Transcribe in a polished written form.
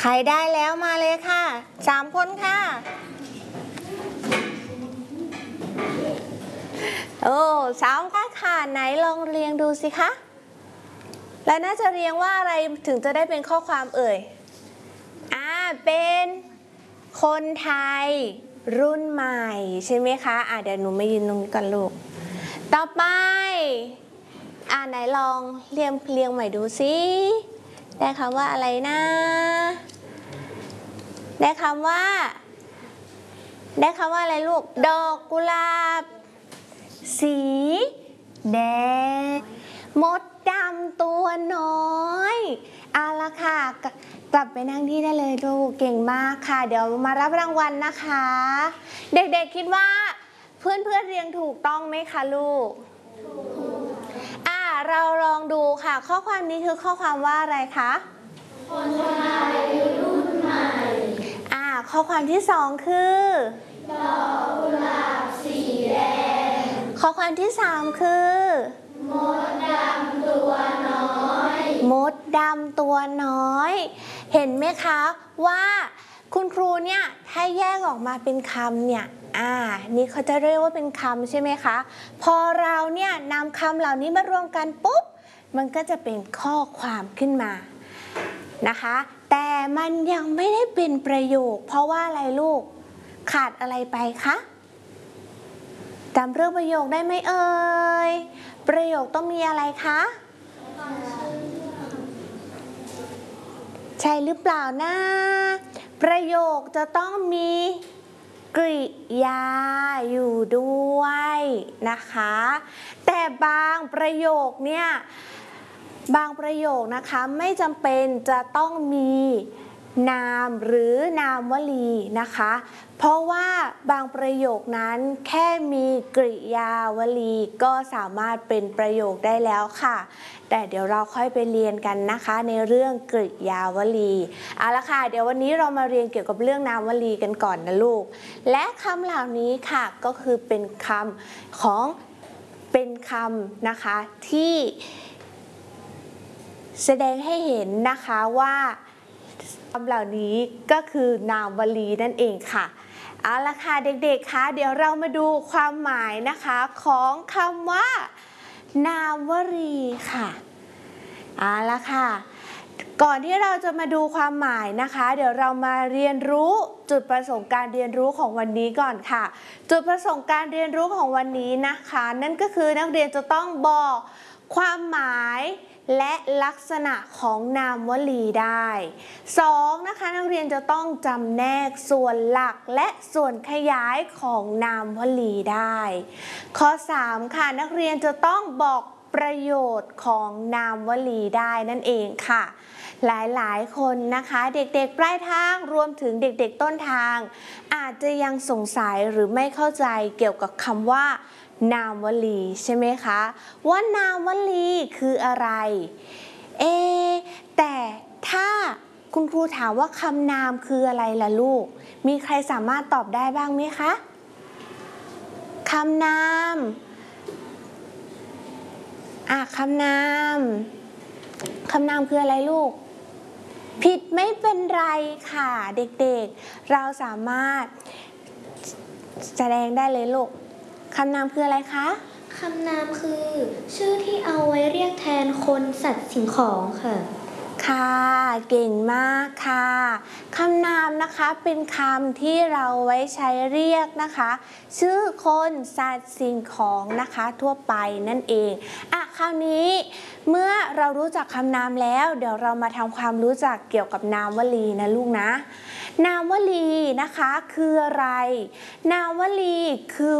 รได้แล้วมาเลยค่ะ3 คนค่ะโอ้3ค่ะไหนลองเรียงดูสิคะแล้วน่าจะเรียงว่าอะไรถึงจะได้เป็นข้อความเอ่ยเป็นคนไทยรุ่นใหม่ใช่ไหมคะเดี๋ยวหนูมายืนตรงนี้ก่อนลูกต่อไปไหนลองเรียงใหม่ดูสิได้คำว่าอะไรนะได้คำว่าอะไรลูกดอกกุหลาบสีแดงมดดำตัวน้อยเอาละค่ะกลับไปนั่งที่ได้เลยลูกเก่งมากค่ะเดี๋ยวมารับรางวัลนะคะเด็กๆคิดว่าเพื่อนๆเรียงถูกต้องไหมคะลูกเราลองดูค่ะข้อความนี้คือข้อความว่าอะไรคะคนไทยรุ่นใหม่ข้อความที่2คือดอกกุหลาบสีแดงข้อความที่3คือมดดำตัวน้อยมดดำตัวน้อยเห็นไหมคะว่าคุณครูเนี่ยถ้าแยกออกมาเป็นคำเนี่ยนี่เขาจะเรียกว่าเป็นคำใช่ไหมคะพอเราเนี่ยนำคำเหล่านี้มารวมกันปุ๊บมันก็จะเป็นข้อความขึ้นมานะคะแต่มันยังไม่ได้เป็นประโยคเพราะว่าอะไรลูกขาดอะไรไปคะจำเรื่องประโยคได้ไหมเอ่ยประโยคต้องมีอะไรคะใช่หรือเปล่านะประโยคจะต้องมีกริยาอยู่ด้วยนะคะแต่บางประโยคเนี่ยนะคะไม่จำเป็นจะต้องมีนามหรือนามวลีนะคะเพราะว่าบางประโยคนั้นแค่มีกริยาวลีก็สามารถเป็นประโยคได้แล้วค่ะแต่เดี๋ยวเราค่อยไปเรียนกันนะคะในเรื่องกริยาวลีเอาละค่ะเดี๋ยววันนี้เรามาเรียนเกี่ยวกับเรื่องนามวลีกันก่อนนะลูกและคำเหล่านี้ค่ะก็คือเป็นคำนะคะที่แสดงให้เห็นนะคะว่าคำเหล่านี้ก็คือนามวลีนั่นเองค่ะเอาละค่ะเด็กๆคะเดี๋ยวเรามาดูความหมายนะคะของคำว่านามวลีค่ะเอาละค่ะก่อนที่เราจะมาดูความหมายนะคะเดี๋ยวเรามาเรียนรู้จุดประสงค์การเรียนรู้ของวันนี้ก่อนค่ะจุดประสงค์การเรียนรู้ของวันนี้นะคะนั่นก็คือนักเรียนจะต้องบอกความหมายและลักษณะของนามวลีได้2นะคะนักเรียนจะต้องจำแนกส่วนหลักและส่วนขยายของนามวลีได้ข้อ3ค่ะนักเรียนจะต้องบอกประโยชน์ของนามวลีได้นั่นเองค่ะหลายๆคนนะคะเด็กๆปลายทางรวมถึงเด็กๆต้นทางอาจจะยังสงสัยหรือไม่เข้าใจเกี่ยวกับคำว่านามวลีใช่ไหมคะว่านามวลีคืออะไรแต่ถ้าคุณครูถามว่าคำนามคืออะไรล่ะลูกมีใครสามารถตอบได้บ้างไหมคะคำนามคำนามคืออะไรลูกผิดไม่เป็นไรค่ะเด็กๆเราสามารถแสดงได้เลยลูกคำนามคืออะไรคะคำนามคือชื่อที่เอาไว้เรียกแทนคนสัตว์สิ่งของค่ะเก่งมากค่ะคำนามนะคะเป็นคำที่เราไว้ใช้เรียกนะคะชื่อคนสัตว์สิ่งของนะคะทั่วไปนั่นเองคราวนี้เมื่อเรารู้จักคำนามแล้วเดี๋ยวเรามาทำความรู้จักเกี่ยวกับนามวลีนะลูกนะนามวลีนะคะคืออะไรนามวลีคือ